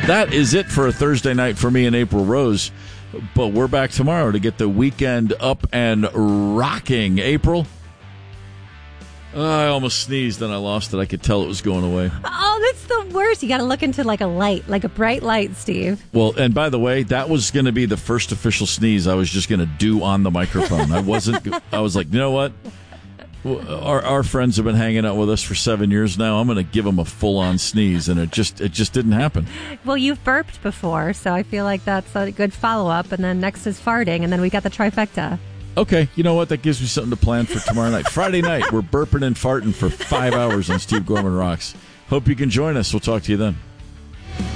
That is it for a Thursday night for me and April Rose. But we're back tomorrow to get the weekend up and rocking. April? I almost sneezed and I lost it. I could tell it was going away. Oh, that's the worst. You got to look into like a light, like a bright light, Steve. Well, and by the way, that was going to be the first official sneeze I was just going to do on the microphone. I was like, you know what? Our friends have been hanging out with us for 7 years now. I'm going to give them a full-on sneeze, and it just didn't happen. Well, you've burped before, so I feel like that's a good follow-up. And then next is farting, and then we got the trifecta. Okay, you know what? That gives me something to plan for tomorrow night. Friday night, we're burping and farting for 5 hours on Steve Gorman Rocks. Hope you can join us. We'll talk to you then.